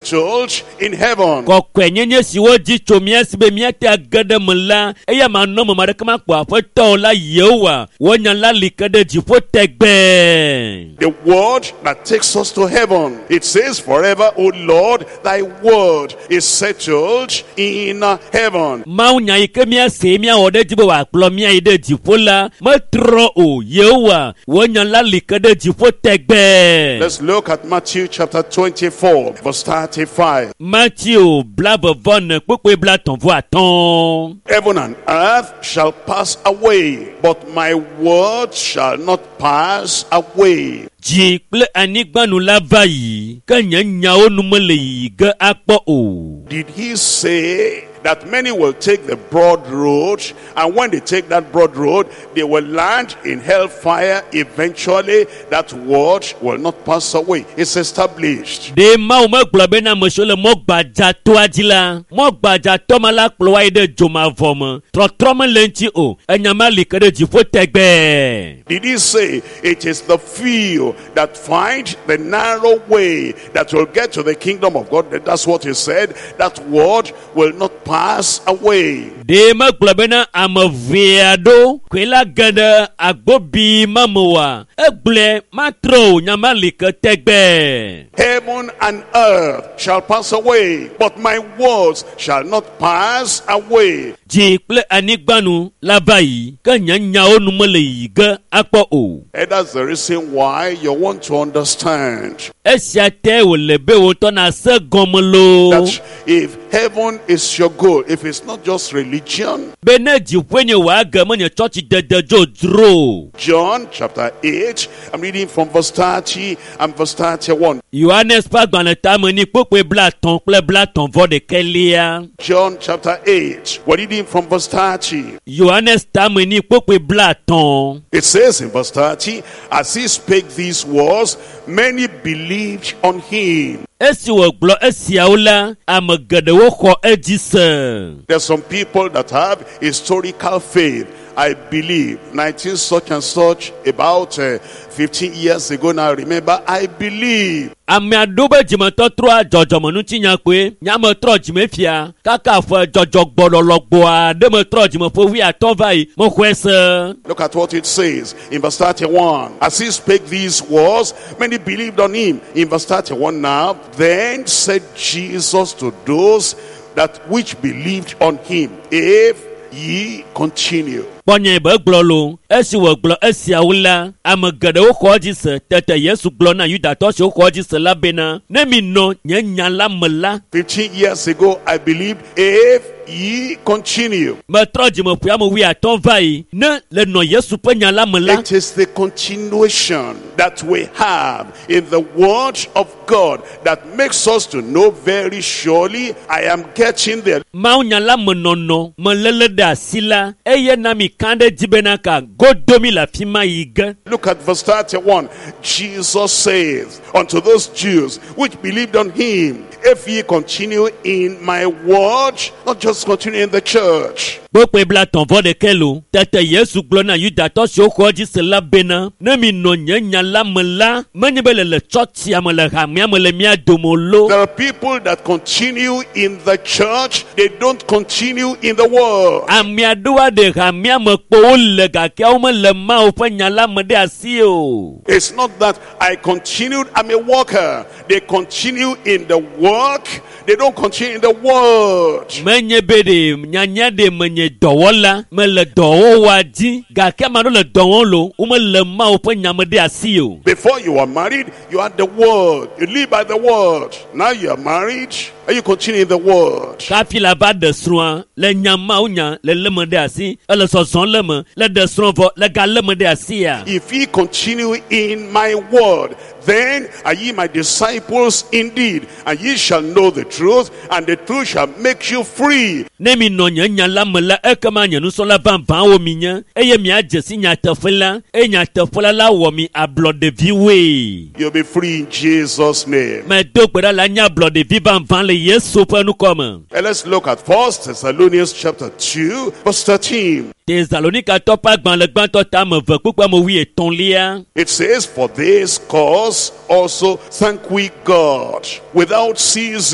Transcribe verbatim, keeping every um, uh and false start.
told in heaven. Ko kwenyenye siwo ji chomia sibe miate agade mla eya manomo marekama kwa foto la yewa wonya la likade jifo tegbe. The word that takes us to heaven. It says forever, O Lord, thy word is settled in heaven. Maunya ikemia semia ode jibo wa plomia ide jifo la matro o yewa wonya la likade jifo tegbe. Let's look at Matthew chapter twenty-four, verse thirty-five. Matthew blab von pokwe bla ton vo aton. Heaven and earth shall pass away, but my word shall not pass away. Ji ple anigbanu la vayi kanya nyao numele yi ge akpo o. Did he say that many will take the broad road, and when they take that broad road, they will land in hellfire eventually? That word will not pass away. It's established. De ma mo globe na mo shole mo gbaja to ajila mo gbaja to mala plowa ide joma vom tro tro mo lenti o enyama likere jifo tegbe. Did he say it is the few that find the narrow way that will get to the kingdom of God? That's what he said. That word will not pass away. De ma globe na amaviado kwela gada agbobi mamoa egle matro nyama like tegbe. Heaven and earth shall pass away, but my words shall not pass away. Ji ple anigbanu la bayi kanya nyao numele yi ge akpo o. And that's the reason why you want to understand Esiate wo lebe wo to na se gomlo. that if heaven is your goal, if it's not just religion. Bene jipwenye wa gamo nye church de de jo dro. John chapter eight, I'm reading from verse thirty and verse thirty-one. Yohanes pa gbanle tamani pokwe bla ton ple bla ton vo de kelia. John chapter eight, we're reading from verse thirty. Yohanes tamani pokwe bla ton. It says in verse thirty, as he spake these words, many believed on him. Esi wo glo esi aula amagade wo kho ejise. There's some people that have historical faith. I believe nineteen such and such, about uh, fifteen years ago now, remember, I believe. Ame adobe jimato troa jojo monu tinya kwe nyama tro jimefia kaka fo jojo gbodologbo a de me tro jimofo wi aton vai mo kwese. Look at what it says in verse thirty-one. As he spake these words, many believed on him. In verse thirty-one now, then said Jesus to those that which believed on him, if ye continue. Bonye be glolo esi wo glo esi awula amagade wo kho jise tete Yesu glo na Yuda to se kho jise la bena ne mi no nyanya la mela. fifteen years ago, I believed, if ye continue. Me tro jimo pia mo wi aton vai ne le no Yesu pe nya la mela. It is the continuation that we have in the word of God that makes us to know very surely I am getting there. Ma nya la menono me lele da sila eye na mi kande jibenaka godomi la fima yiga. Look at verse thirty-one. Jesus says unto those Jews which believed on him, if ye continue in my word, not just continue in the church. Bokwe bla ton vo de kelo tete Yesu glona Yuda to se kho jise la bena ne mi no nyanya la mela manye bele le church ya mele hamia mele mia domolo. There are people that continue in the church, they don't continue in the world. Amia doa de hamia me po le ga ke o me le ma o fa nya la me de asio. It's not that I continued, I'm a worker. They continue in the work, they don't continue in the word. Menye bede nyanya de menye dowola me le dowo waji ga ke ma no le dowo lo o me le ma o fa nya me de asio. Before you were married, you had the word. You live by the word. Now you are married, and you continue in the word. Ka fi la ba de sroan le nyama o nya le le me de asi le so son le me le de sron vo le ga le me de asia. If ye continue in my word, then are ye my disciples indeed, and ye shall know the truth, and the truth shall make you free. Ne mi no nya nya la me la e kama nya nu so la ban ban wo mi nya eye mi ajesi nya tefela e nya tefela la wo mi ablo de viwe. You'll be free in Jesus' name. Me do gbera la nya ablo de vi ban ban le Yesu pe nu come. And let's look at First Thessalonians chapter two, verse thirteen. Thessalonica to pa gban le gban to ta me ve pupa mo wi eton lia. It says, for this cause also thank we God without ceasing.